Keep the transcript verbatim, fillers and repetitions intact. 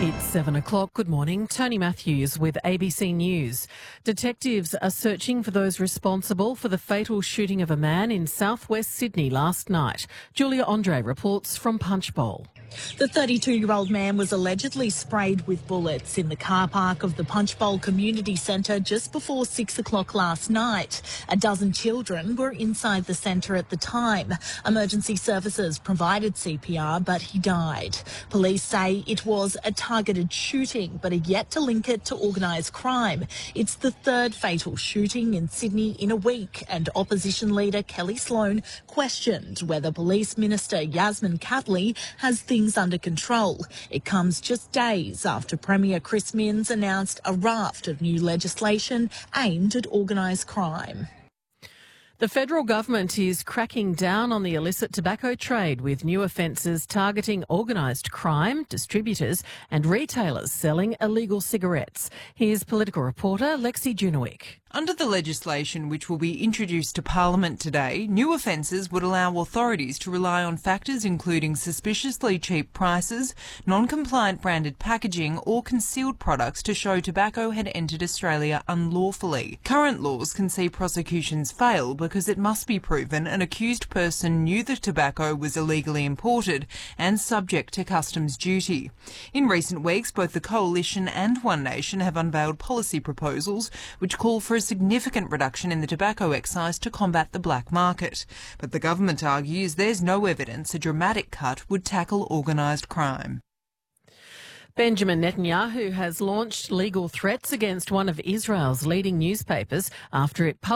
It's seven o'clock. Good morning. Tony Matthews with A B C News. Detectives are searching for those responsible for the fatal shooting of a man in southwest Sydney last night. Julia Andre reports from Punchbowl. The thirty-two-year-old man was allegedly sprayed with bullets in the car park of the Punchbowl Community Centre just before six o'clock last night. A dozen children were inside the centre at the time. Emergency services provided C P R, but he died. Police say it was a targeted shooting, but are yet to link it to organised crime. It's the third fatal shooting in Sydney in a week, and opposition leader Kelly Sloan questioned whether Police Minister Yasmin Catley has things under control. It comes just days after Premier Chris Minns announced a raft of new legislation aimed at organised crime. The federal government is cracking down on the illicit tobacco trade with new offences targeting organised crime, distributors and retailers selling illegal cigarettes. Here's political reporter Lexi Junowick. Under the legislation which will be introduced to Parliament today, new offences would allow authorities to rely on factors including suspiciously cheap prices, non-compliant branded packaging or concealed products to show tobacco had entered Australia unlawfully. Current laws can see prosecutions fail because it must be proven an accused person knew the tobacco was illegally imported and subject to customs duty. In recent weeks, both the Coalition and One Nation have unveiled policy proposals which call for a significant reduction in the tobacco excise to combat the black market. But the government argues there's no evidence a dramatic cut would tackle organised crime. Benjamin Netanyahu has launched legal threats against one of Israel's leading newspapers after it published